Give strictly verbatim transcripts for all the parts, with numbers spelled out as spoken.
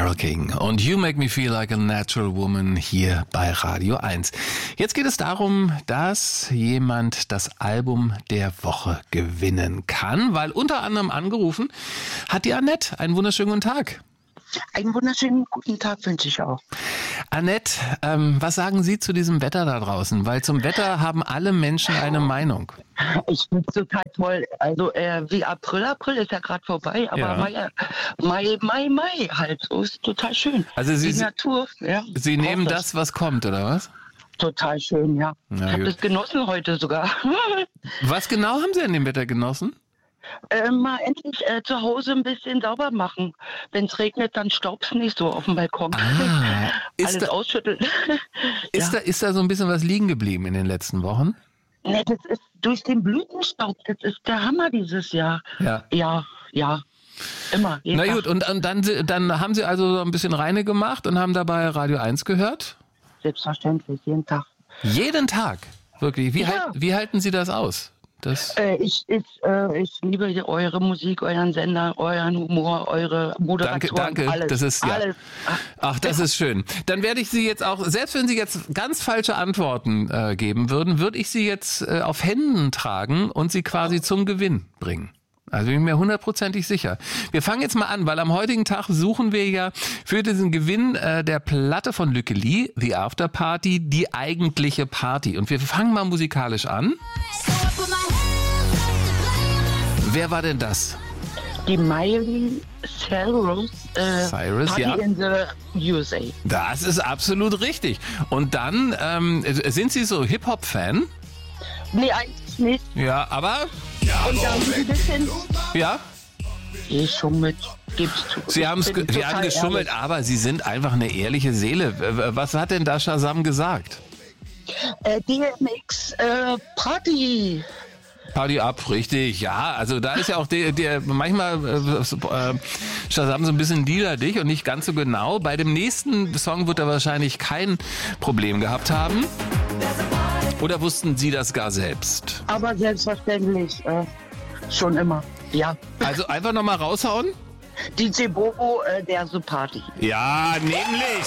Carole King und You Make Me Feel Like a Natural Woman hier bei Radio eins. Jetzt geht es darum, dass jemand das Album der Woche gewinnen kann, weil unter anderem angerufen hat die Annette. Einen wunderschönen guten Tag. Einen wunderschönen guten Tag wünsche ich auch. Annette, ähm, was sagen Sie zu diesem Wetter da draußen? Weil zum Wetter haben alle Menschen eine Meinung. Ich finde es total toll. Also äh, wie April, April ist ja gerade vorbei, aber Ja. Mai, Mai, Mai, Mai halt. So ist total schön. Also Sie, Die Natur, ja. Sie nehmen braucht das, was kommt, oder was? Total schön, ja. Na ich habe gut. das genossen heute sogar. Was genau haben Sie an dem Wetter genossen? äh, mal endlich äh, zu Hause ein bisschen sauber machen. Wenn es regnet, dann staubst nicht so auf dem Balkon. Ah, ist Alles da- ausschütteln. Ist, ja. da, ist da so ein bisschen was liegen geblieben in den letzten Wochen? Nee, das ist durch den Blütenstaub. Das ist der Hammer dieses Jahr. Ja. Ja, ja. Immer. jeden Na Tag. gut, und, und dann, dann haben Sie also so ein bisschen reine gemacht und haben dabei Radio eins gehört? Selbstverständlich, jeden Tag. Jeden Tag? Wirklich? Wie, Ja. halt, wie halten Sie das aus? Das, Äh, ich, ich, äh, ich liebe eure Musik, euren Sender, euren Humor, eure Moderation. danke, danke. Alles, Das ist ja. alles. Ach, Ach, das ist schön. Dann werde ich Sie jetzt auch, selbst wenn Sie jetzt ganz falsche Antworten äh, geben würden, würde ich Sie jetzt äh, auf Händen tragen und Sie quasi zum Gewinn bringen. Also bin ich mir hundertprozentig sicher. Wir fangen jetzt mal an, weil am heutigen Tag suchen wir ja für diesen Gewinn äh, der Platte von Lücke Lee, The After Party, die eigentliche Party. Und wir fangen mal musikalisch an. Wer war denn das? die Miley Cyrus, äh, Cyrus, Party ja. in the U S A. Das ist absolut richtig. Und dann, ähm, sind Sie so Hip-Hop-Fan? Nee, eigentlich nicht. Ja, aber, Und dann ein bisschen ja, geschummelt, gibst du. Sie, haben's, Ich bin Sie total haben geschummelt, ehrlich. aber Sie sind einfach eine ehrliche Seele. Was hat denn da Shazam gesagt? Äh, D M X äh, Party. Party ab, richtig, ja. Also da ist ja auch der, der manchmal äh, Shazam so ein bisschen liederlich und nicht ganz so genau. Bei dem nächsten Song wird er wahrscheinlich kein Problem gehabt haben. Oder wussten Sie das gar selbst? Aber selbstverständlich äh, schon immer. Ja. Also einfach nochmal raushauen? D J Bobo, äh, der so Party. Ja, nämlich.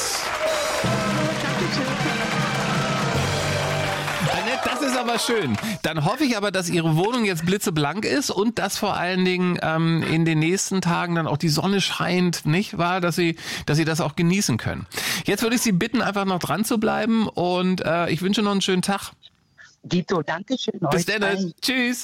Annette, das ist aber schön. Dann hoffe ich aber, dass Ihre Wohnung jetzt blitzeblank ist und dass vor allen Dingen ähm, in den nächsten Tagen dann auch die Sonne scheint, nicht wahr? Dass Sie, dass Sie das auch genießen können. Jetzt würde ich Sie bitten, einfach noch dran zu bleiben und äh, ich wünsche noch einen schönen Tag. Dito, danke schön. Bis euch dann. allen. Tschüss.